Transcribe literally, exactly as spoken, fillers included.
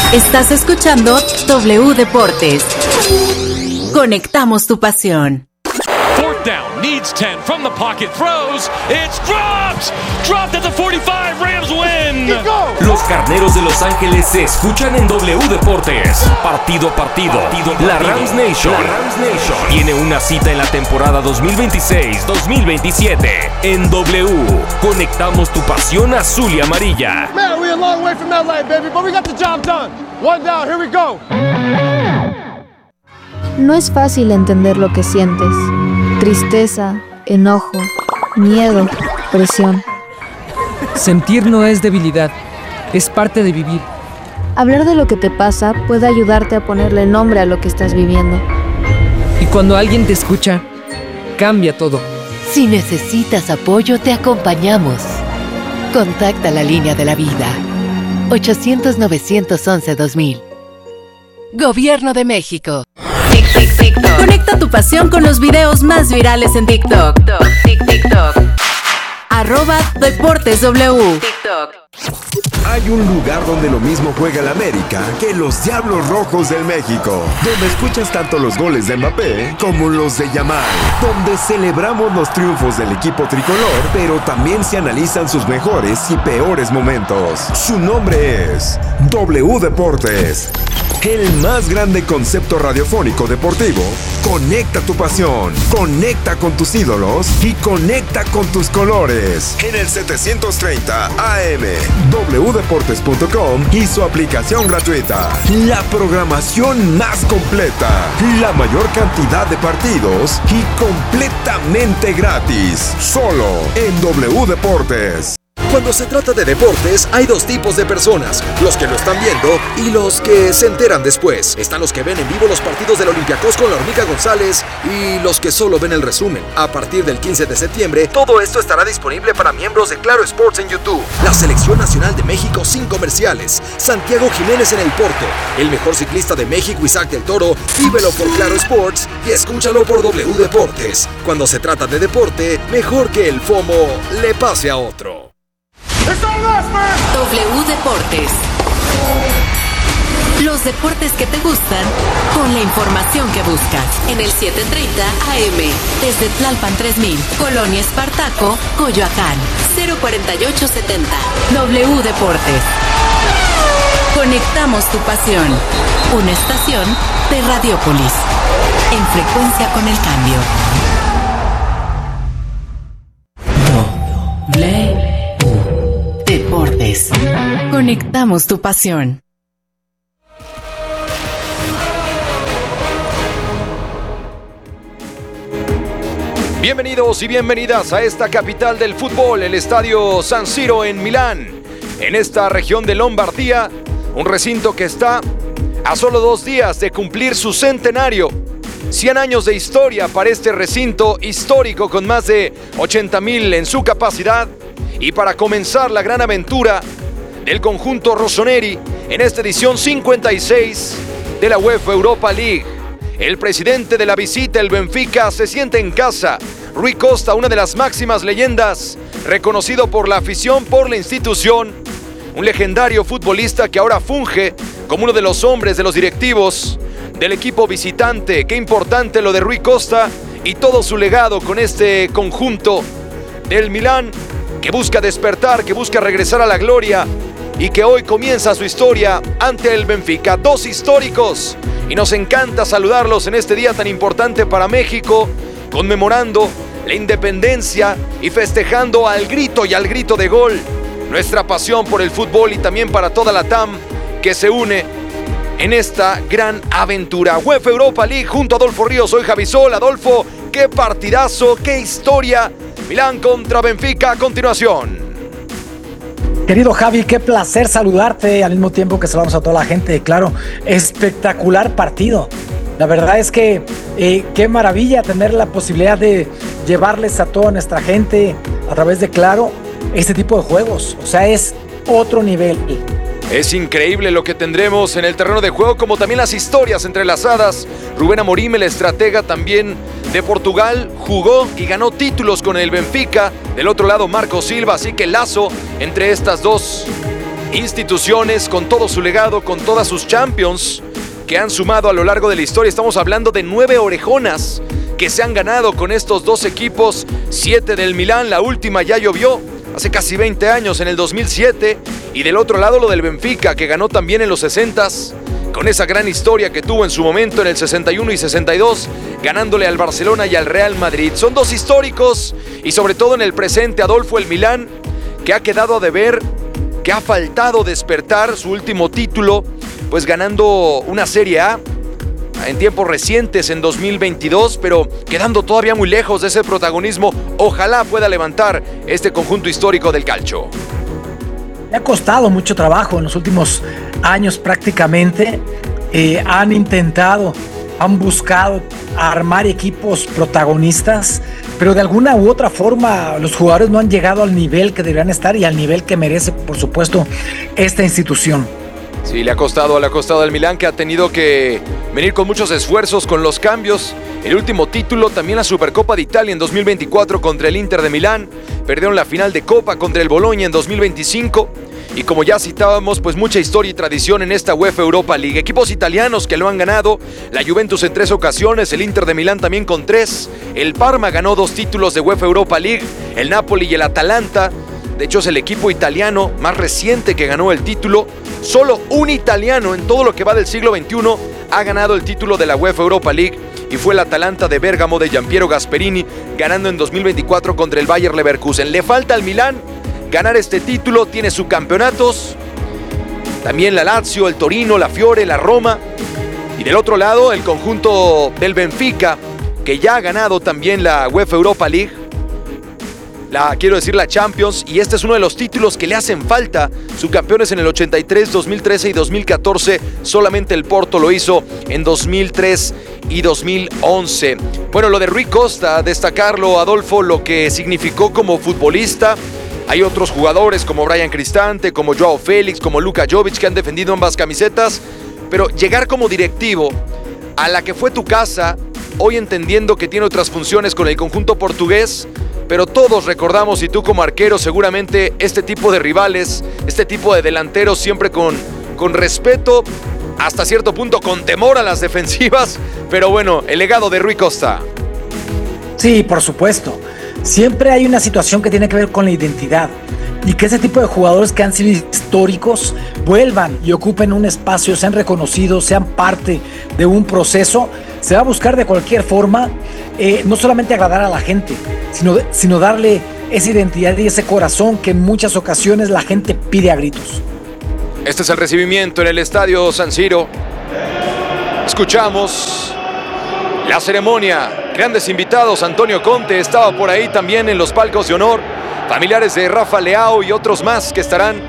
Estás escuchando W Deportes. Conectamos tu pasión. Fourth down, needs ten, from the pocket, throws, it's dropped! Dropped at the forty-five, Rams win! Los Carneros de Los Ángeles se escuchan en W Deportes. Partido a partido, partido, partido. La Rams Nation, la Rams Nation tiene una cita en la temporada dos mil veintiséis dos mil veintisiete. En W, conectamos tu pasión azul y amarilla. Man, we're a long way from L A, baby, but we got the job done. One down, here we go. No es fácil entender lo que sientes. Tristeza, enojo, miedo, presión. Sentir no es debilidad, es parte de vivir. Hablar de lo que te pasa puede ayudarte a ponerle nombre a lo que estás viviendo. Y cuando alguien te escucha, cambia todo. Si necesitas apoyo, te acompañamos. Contacta la línea de la vida. ochocientos, novecientos once, dos mil. Gobierno de México. Conecta tu pasión con los videos más virales en TikTok. TikTok. Arroba Deportes W. TikTok. Hay un lugar donde lo mismo juega el América que los Diablos Rojos del México, donde escuchas tanto los goles de Mbappé como los de Yamal, donde celebramos los triunfos del equipo tricolor, pero también se analizan sus mejores y peores momentos. Su nombre es W Deportes. El más grande concepto radiofónico deportivo. Conecta tu pasión, conecta con tus ídolos y conecta con tus colores. En el setecientos treinta A M, w deportes punto com y su aplicación gratuita. La programación más completa, la mayor cantidad de partidos y completamente gratis. Solo en W Deportes. Cuando se trata de deportes, hay dos tipos de personas, los que lo están viendo y los que se enteran después. Están los que ven en vivo los partidos del Olympiacos con la Hormiga González y los que solo ven el resumen. A partir del quince de septiembre, todo esto estará disponible para miembros de Claro Sports en YouTube. La Selección Nacional de México sin comerciales. Santiago Jiménez en el Porto. El mejor ciclista de México, Isaac del Toro. Vívelo por Claro Sports y escúchalo por W Deportes. Cuando se trata de deporte, mejor que el FOMO le pase a otro. W Deportes. Los deportes que te gustan con la información que buscas. En el setecientos treinta A M. Desde Tlalpan tres mil. Colonia Espartaco, Coyoacán. cero cuarenta y ocho setenta. W Deportes. Conectamos tu pasión. Una estación de Radiopolis. En frecuencia con el cambio. W Deportes. Conectamos tu pasión. Bienvenidos y bienvenidas a esta capital del fútbol, el Estadio San Siro en Milán, en esta región de Lombardía, un recinto que está a solo dos días de cumplir su centenario. cien años de historia para este recinto histórico con más de ochenta mil en su capacidad. Y para comenzar la gran aventura del conjunto rossoneri en esta edición cincuenta y seis de la UEFA Europa League. El presidente de la visita, el Benfica, se siente en casa. Rui Costa, una de las máximas leyendas, reconocido por la afición, por la institución. Un legendario futbolista que ahora funge como uno de los hombres de los directivos del equipo visitante. Qué importante lo de Rui Costa y todo su legado con este conjunto del Milán, que busca despertar, que busca regresar a la gloria y que hoy comienza su historia ante el Benfica. Dos históricos y nos encanta saludarlos en este día tan importante para México, conmemorando la independencia y festejando al grito y al grito de gol nuestra pasión por el fútbol y también para toda la T A M que se une en esta gran aventura. UEFA Europa League junto a Adolfo Ríos, soy Javi Sol. Adolfo, qué partidazo, qué historia. Milán contra Benfica a continuación. Querido Javi, qué placer saludarte al mismo tiempo que saludamos a toda la gente. Claro, espectacular partido. La verdad es que eh, qué maravilla tener la posibilidad de llevarles a toda nuestra gente a través de Claro este tipo de juegos. O sea, es otro nivel. Es increíble lo que tendremos en el terreno de juego, como también las historias entrelazadas. Rubén Amorim, el estratega también de Portugal, jugó y ganó títulos con el Benfica. Del otro lado, Marco Silva, así que lazo entre estas dos instituciones, con todo su legado, con todas sus champions que han sumado a lo largo de la historia. Estamos hablando de nueve orejonas que se han ganado con estos dos equipos, siete del Milán, la última ya llovió hace casi veinte años, en el dos mil siete, y del otro lado lo del Benfica, que ganó también en los sesentas, con esa gran historia que tuvo en su momento en el sesenta y uno y sesenta y dos, ganándole al Barcelona y al Real Madrid. Son dos históricos, y sobre todo en el presente, Adolfo, el Milán, que ha quedado a deber, que ha faltado despertar su último título, pues ganando una Serie A en tiempos recientes, en dos mil veintidós, pero quedando todavía muy lejos de ese protagonismo. Ojalá pueda levantar este conjunto histórico del calcio. Le ha costado mucho trabajo en los últimos años prácticamente. Eh, han intentado, han buscado armar equipos protagonistas, pero de alguna u otra forma los jugadores no han llegado al nivel que deberían estar y al nivel que merece, por supuesto, esta institución. Sí, le ha costado, le ha costado al Milán, que ha tenido que venir con muchos esfuerzos, con los cambios. El último título, también la Supercopa de Italia en dos mil veinticuatro contra el Inter de Milán. Perdieron la final de Copa contra el Bologna en dos mil veinticinco. Y como ya citábamos, pues mucha historia y tradición en esta UEFA Europa League. Equipos italianos que lo han ganado, la Juventus en tres ocasiones, el Inter de Milán también con tres. El Parma ganó dos títulos de UEFA Europa League, el Napoli y el Atalanta. De hecho, es el equipo italiano más reciente que ganó el título. Solo un italiano en todo lo que va del siglo veintiuno ha ganado el título de la UEFA Europa League, y fue el Atalanta de Bérgamo de Giampiero Gasperini, ganando en dos mil veinticuatro contra el Bayer Leverkusen. Le falta al Milán ganar este título, tiene subcampeonatos, también la Lazio, el Torino, la Fiore, la Roma, y del otro lado el conjunto del Benfica, que ya ha ganado también la UEFA Europa League, la quiero decir la Champions, y este es uno de los títulos que le hacen falta. Subcampeones en el ochenta y tres, dos mil trece y dos mil catorce, solamente el Porto lo hizo en dos mil tres y dos mil once. Bueno, lo de Rui Costa, destacarlo, Adolfo, lo que significó como futbolista. Hay otros jugadores como Brian Cristante, como Joao Félix, como Luka Jovic, que han defendido ambas camisetas, pero llegar como directivo a la que fue tu casa, hoy entendiendo que tiene otras funciones con el conjunto portugués, pero todos recordamos, y tú como arquero seguramente, este tipo de rivales, este tipo de delanteros siempre con, con respeto, hasta cierto punto con temor a las defensivas, pero bueno, el legado de Rui Costa. Sí, por supuesto. Siempre hay una situación que tiene que ver con la identidad, y que ese tipo de jugadores que han sido históricos vuelvan y ocupen un espacio, sean reconocidos, sean parte de un proceso. Se va a buscar de cualquier forma, eh, no solamente agradar a la gente, sino, sino darle esa identidad y ese corazón que en muchas ocasiones la gente pide a gritos. Este es el recibimiento en el estadio San Siro. Escuchamos la ceremonia. Grandes invitados, Antonio Conte estaba por ahí también en los palcos de honor. Familiares de Rafa Leao y otros más que estarán